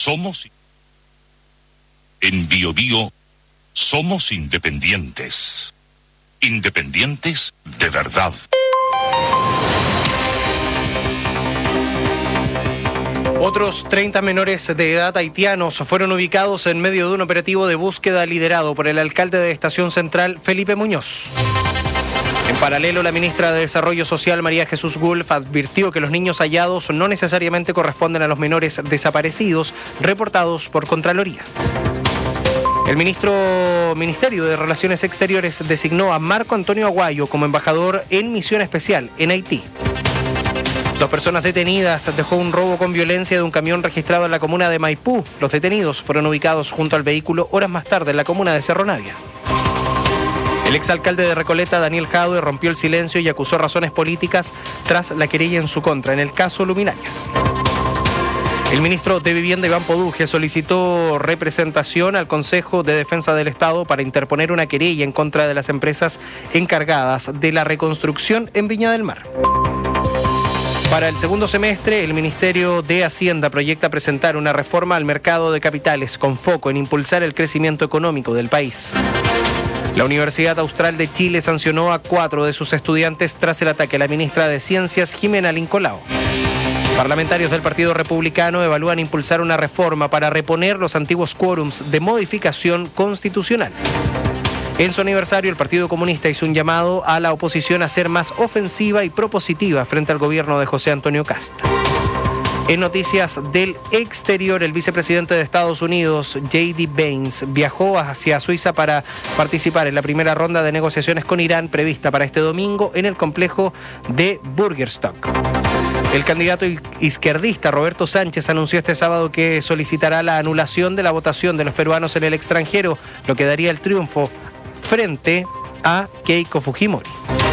somos... En BioBio somos independientes. Independientes de verdad. Otros 30 menores de edad haitianos fueron ubicados en medio de un operativo de búsqueda liderado por el alcalde de Estación Central, Felipe Muñoz. En paralelo, la ministra de Desarrollo Social, María Jesús Gulf, advirtió que los niños hallados no necesariamente corresponden a los menores desaparecidos reportados por Contraloría. El Ministerio de Relaciones Exteriores designó a Marco Antonio Aguayo como embajador en misión especial en Haití. 2 personas detenidas dejó un robo con violencia de un camión registrado en la comuna de Maipú. Los detenidos fueron ubicados junto al vehículo horas más tarde en la comuna de Cerro Navia. El exalcalde de Recoleta, Daniel Jadue, rompió el silencio y acusó razones políticas tras la querella en su contra en el caso Luminarias. El ministro de Vivienda, Iván Poduje, solicitó representación al Consejo de Defensa del Estado para interponer una querella en contra de las empresas encargadas de la reconstrucción en Viña del Mar. Para el segundo semestre, el Ministerio de Hacienda proyecta presentar una reforma al mercado de capitales con foco en impulsar el crecimiento económico del país. La Universidad Austral de Chile sancionó a 4 de sus estudiantes tras el ataque a la ministra de Ciencias, Jimena Lincolao. Parlamentarios del Partido Republicano evalúan impulsar una reforma para reponer los antiguos quórums de modificación constitucional. En su aniversario, el Partido Comunista hizo un llamado a la oposición a ser más ofensiva y propositiva frente al gobierno de José Antonio Kast. En noticias del exterior, el vicepresidente de Estados Unidos, J.D. Vance, viajó hacia Suiza para participar en la primera ronda de negociaciones con Irán prevista para este domingo en el complejo de Bürgerstock. El candidato izquierdista Roberto Sánchez anunció este sábado que solicitará la anulación de la votación de los peruanos en el extranjero, lo que daría el triunfo frente a Keiko Fujimori.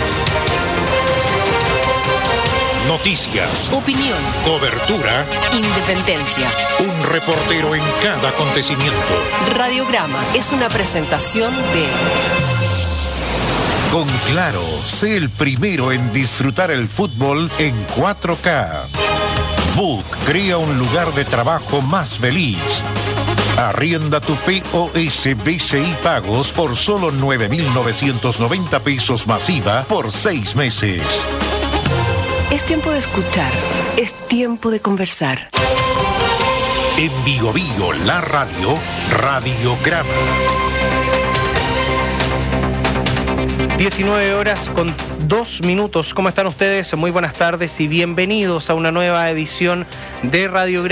Noticias, opinión, cobertura, independencia. Un reportero en cada acontecimiento. Radiograma es una presentación de... Con Claro, sé el primero en disfrutar el fútbol en 4K. Book crea un lugar de trabajo más feliz. Arrienda tu POS BCI Pagos por solo 9.990 pesos masiva por 6 meses. Es tiempo de escuchar, es tiempo de conversar. En BioBio, la radio, Radiograma. 19 horas con 2 minutos. ¿Cómo están ustedes? Muy buenas tardes y bienvenidos a una nueva edición de Radiograma.